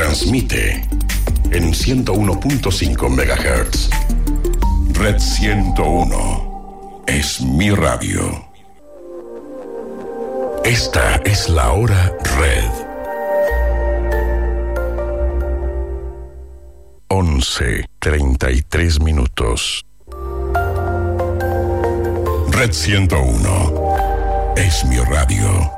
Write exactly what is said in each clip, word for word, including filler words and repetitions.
transmite en ciento uno punto cinco megahertz. Red ciento uno es mi radio. Esta es la hora Red. once treinta y tres minutos. Red ciento uno es mi radio.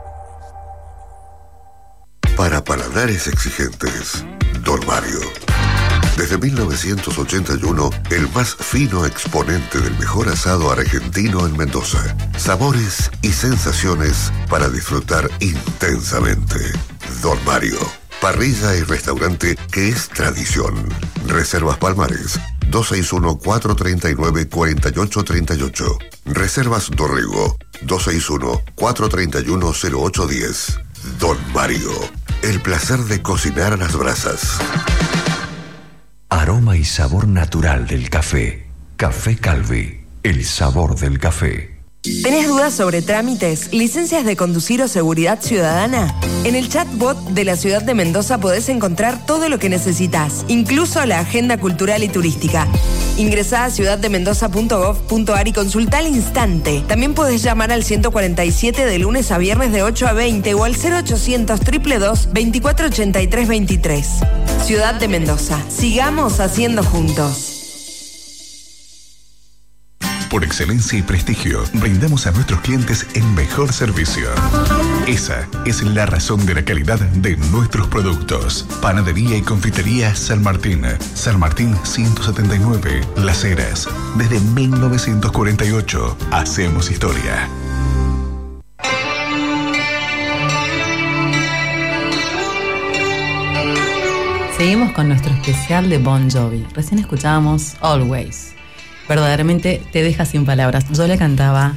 Para paladares exigentes, Don Mario. Desde mil novecientos ochenta y uno, el más fino exponente del mejor asado argentino en Mendoza. Sabores y sensaciones para disfrutar intensamente. Don Mario. Parrilla y restaurante que es tradición. Reservas Palmares, dos seis uno, cuatro tres nueve, cuatro ocho tres ocho. Reservas Dorrego, dos seis uno, cuatro tres uno, cero ocho uno cero. Don Mario, el placer de cocinar a las brasas. Aroma y sabor natural del café. Café Calvi, el sabor del café. ¿Tenés dudas sobre trámites, licencias de conducir o seguridad ciudadana? En el chatbot de la ciudad de Mendoza podés encontrar todo lo que necesitas, incluso la agenda cultural y turística. Ingresá a ciudad de mendoza punto gov punto ar y consultá al instante. También podés llamar al ciento cuarenta y siete de lunes a viernes de ocho a veinte o al cero ochocientos, dos dos dos, veinticuatro ochenta y tres veintitrés. Ciudad de Mendoza. Sigamos haciendo juntos. Por excelencia y prestigio, brindamos a nuestros clientes el mejor servicio. Esa es la razón de la calidad de nuestros productos. Panadería y confitería San Martín. San Martín ciento setenta y nueve, Las Heras. Desde mil novecientos cuarenta y ocho, hacemos historia. Seguimos con nuestro especial de Bon Jovi. Recién escuchábamos Always. Verdaderamente te deja sin palabras. Yo le cantaba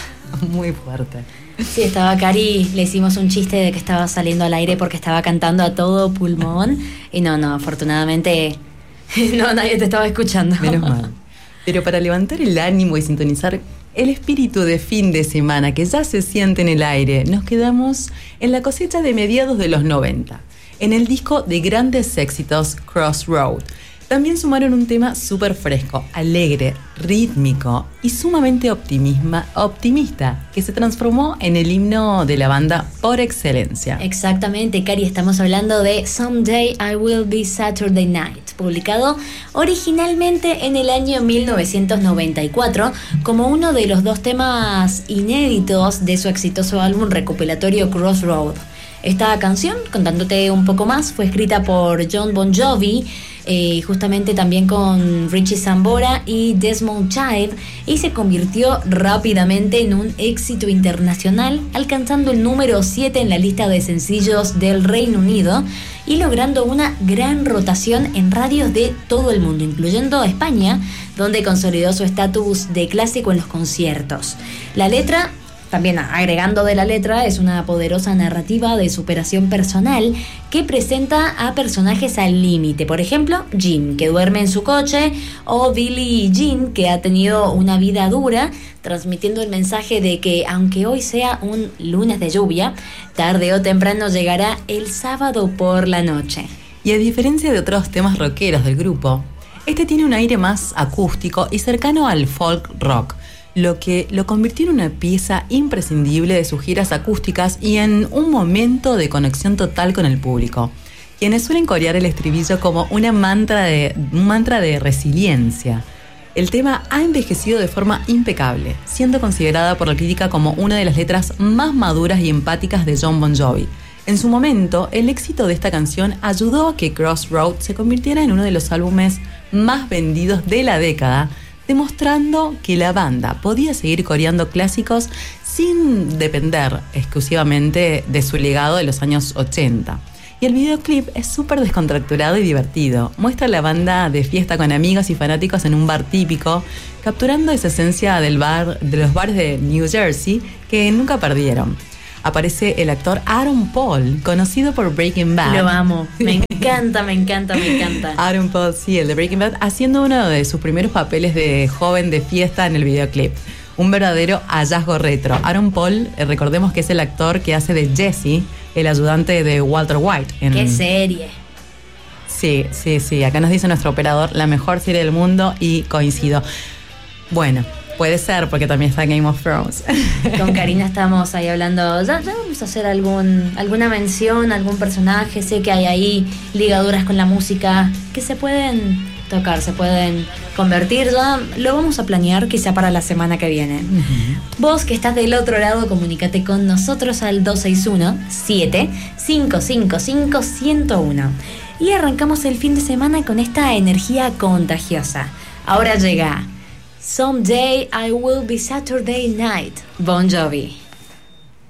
muy fuerte. Sí, estaba Cari, le hicimos un chiste de que estaba saliendo al aire porque estaba cantando a todo pulmón. Y no, no, afortunadamente no, nadie te estaba escuchando. Menos mal. Pero para levantar el ánimo y sintonizar el espíritu de fin de semana que ya se siente en el aire, nos quedamos en la cosecha de mediados de los noventa, en el disco de grandes éxitos Crossroad. También sumaron un tema súper fresco, alegre, rítmico y sumamente optimisma, optimista, que se transformó en el himno de la banda por excelencia. Exactamente, Cari, estamos hablando de Someday I Will Be Saturday Night, publicado originalmente en el año mil novecientos noventa y cuatro como uno de los dos temas inéditos de su exitoso álbum recopilatorio Crossroad. Esta canción, contándote un poco más, fue escrita por John Bon Jovi, Eh, justamente también con Richie Sambora y Desmond Child, y se convirtió rápidamente en un éxito internacional, alcanzando el número siete en la lista de sencillos del Reino Unido y logrando una gran rotación en radios de todo el mundo, incluyendo España, donde consolidó su estatus de clásico en los conciertos. La letra, también agregando de la letra, es una poderosa narrativa de superación personal que presenta a personajes al límite. Por ejemplo, Jim, que duerme en su coche, o Billie Jean, que ha tenido una vida dura, transmitiendo el mensaje de que aunque hoy sea un lunes de lluvia, tarde o temprano llegará el sábado por la noche. Y a diferencia de otros temas rockeros del grupo, este tiene un aire más acústico y cercano al folk rock, lo que lo convirtió en una pieza imprescindible de sus giras acústicas y en un momento de conexión total con el público, quienes suelen corear el estribillo como una mantra de, un mantra de resiliencia. El tema ha envejecido de forma impecable, siendo considerada por la crítica como una de las letras más maduras y empáticas de John Bon Jovi. En su momento, el éxito de esta canción ayudó a que Crossroad se convirtiera en uno de los álbumes más vendidos de la década, demostrando que la banda podía seguir coreando clásicos sin depender exclusivamente de su legado de los años ochenta. Y el videoclip es súper descontracturado y divertido. Muestra a la banda de fiesta con amigos y fanáticos en un bar típico, capturando esa esencia del bar, de los bares de New Jersey que nunca perdieron. Aparece el actor Aaron Paul, conocido por Breaking Bad. Lo amo, me encanta, me encanta, me encanta. Aaron Paul, sí, el de Breaking Bad, haciendo uno de sus primeros papeles de joven de fiesta en el videoclip. Un verdadero hallazgo retro. Aaron Paul, eh, recordemos que es el actor que hace de Jesse, el ayudante de Walter White. En, ¡Qué serie! Sí, sí, sí. Acá nos dice nuestro operador, la mejor serie del mundo, y coincido. Bueno, puede ser, porque también está Game of Thrones. Con Karina estamos ahí hablando. Ya, ya vamos a hacer algún alguna mención, algún personaje. Sé que hay ahí ligaduras con la música que se pueden tocar, se pueden convertir. Ya lo vamos a planear quizá para la semana que viene. Uh-huh. Vos que estás del otro lado, comunícate con nosotros al dos seis uno, siete cinco cinco cinco, uno cero uno. Y arrancamos el fin de semana con esta energía contagiosa. Ahora llega Someday I Will Be Saturday Night, Bon Jovi.